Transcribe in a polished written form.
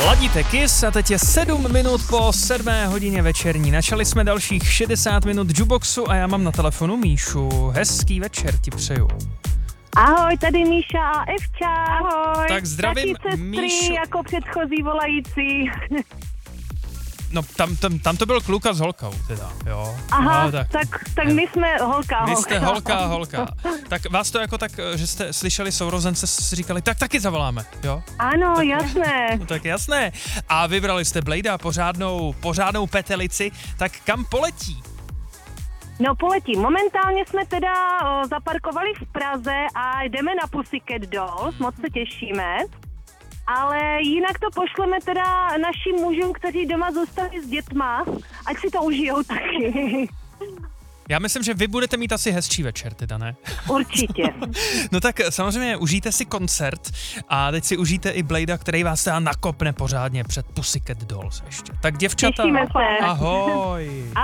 Ladíte Kiss a teď je 7 minut po 7 hodině večerní. Načali jsme dalších 60 minut Juboxu a já mám na telefonu Míšu. Hezký večer ti přeju. Ahoj, tady Míša a Evča. Ahoj. Tak zdravím, Taky sestry Míšu. jako předchozí volající. No tam to byl kluk a s holkou teda, jo. Aha, No, tak my jsme holka. Vy jste holka. Tak vás to jako tak, že jste slyšeli sourozence, si říkali, tak taky zavoláme, jo? Ano, jasné. No tak jasné. A vybrali jste Bladea, pořádnou petelici, tak kam poletí? No poletí. Momentálně jsme teda zaparkovali v Praze a jdeme na Pussycat Dolls, moc se těšíme. Ale jinak to pošleme teda našim mužům, kteří doma zůstali s dětma, ať si to užijou taky. Já myslím, že vy budete mít asi hezčí večer, teda ne? Určitě. No tak samozřejmě užijte si koncert a teď si užijte i Bladea, který vás teda nakopne pořádně před Pussycat Dolls ještě. Tak děvčata, Těšíme se. ahoj.